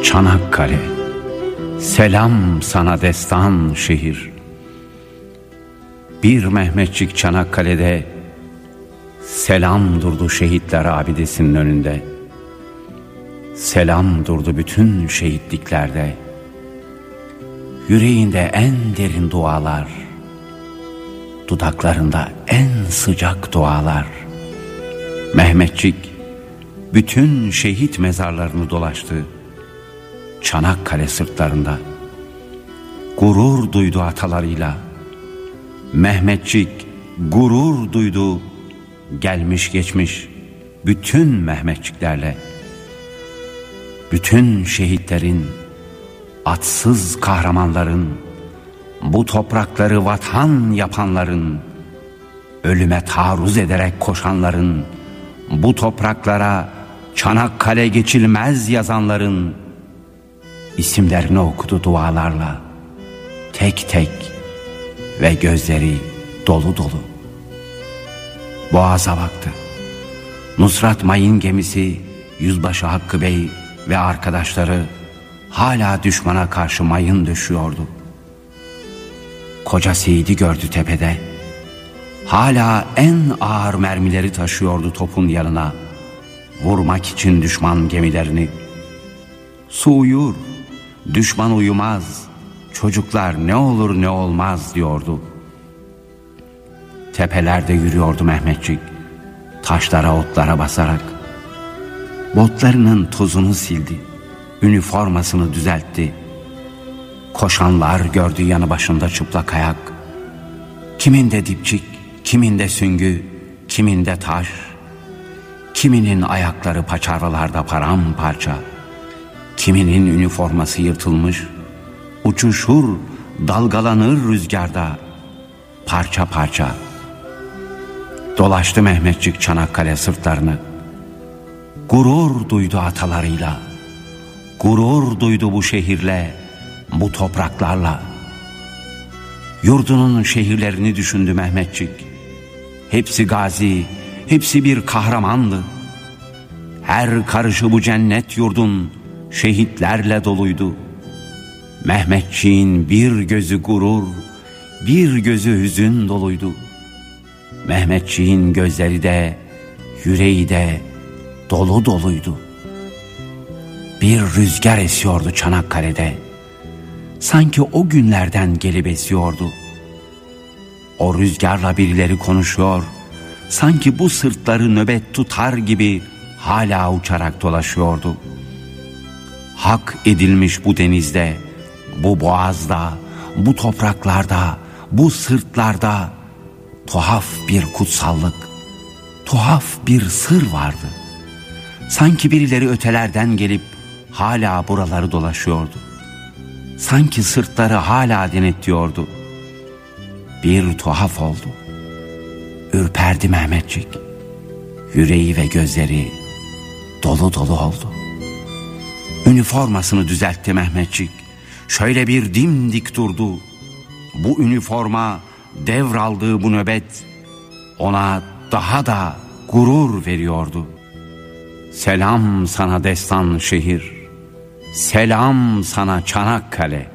Çanakkale, selam sana destan şehir. Bir Mehmetçik Çanakkale'de selam durdu şehitler abidesinin önünde. Selam durdu bütün şehitliklerde. Yüreğinde en derin dualar, dudaklarında en sıcak dualar. Mehmetçik bütün şehit mezarlarını dolaştı. Çanakkale sırtlarında gurur duydu atalarıyla. Mehmetçik gurur duydu gelmiş geçmiş bütün Mehmetçiklerle. Bütün şehitlerin, atsız kahramanların, bu toprakları vatan yapanların, ölüme taarruz ederek koşanların, bu topraklara Çanakkale geçilmez yazanların isimlerini okudu dualarla, tek tek ve gözleri dolu dolu. Boğaza baktı. Nusrat Mayın gemisi Yüzbaşı Hakkı Bey ve arkadaşları hala düşmana karşı mayın döşüyordu. Koca Seyit'i gördü tepede. Hala en ağır mermileri taşıyordu topun yanına, vurmak için düşman gemilerini. Su uyur, düşman uyumaz, çocuklar ne olur ne olmaz diyordu. Tepelerde yürüyordu Mehmetçik, taşlara otlara basarak. Botlarının tozunu sildi, üniformasını düzeltti. Koşanlar gördü yanı başında çıplak ayak. Kiminde dipçik, kiminde süngü, kiminde taş. Kiminin ayakları paçavralarda paramparça. Kiminin üniforması yırtılmış, uçuşur, dalgalanır rüzgarda, parça parça. Dolaştı Mehmetçik Çanakkale sırtlarını. Gurur duydu atalarıyla, gurur duydu bu şehirle, bu topraklarla. Yurdunun şehirlerini düşündü Mehmetçik. Hepsi gazi, hepsi bir kahramandı. Her karışı bu cennet yurdun şehitlerle doluydu. Mehmetçiğin bir gözü gurur, bir gözü hüzün doluydu. Mehmetçiğin gözleri de, yüreği de dolu doluydu. Bir rüzgar esiyordu Çanakkale'de. Sanki o günlerden gelip esiyordu. O rüzgarla birileri konuşuyor, sanki bu sırtları nöbet tutar gibi hala uçarak dolaşıyordu. Hak edilmiş bu denizde, bu boğazda, bu topraklarda, bu sırtlarda tuhaf bir kutsallık, tuhaf bir sır vardı. Sanki birileri ötelerden gelip hala buraları dolaşıyordu. Sanki sırtları hala denetliyordu. Bir tuhaf oldu. Ürperdi Mehmetçik. Yüreği ve gözleri dolu dolu oldu. Üniformasını düzeltti Mehmetçik. Şöyle bir dimdik durdu. Bu üniforma, devraldığı bu nöbet ona daha da gurur veriyordu. Selam sana destan şehir, selam sana Çanakkale.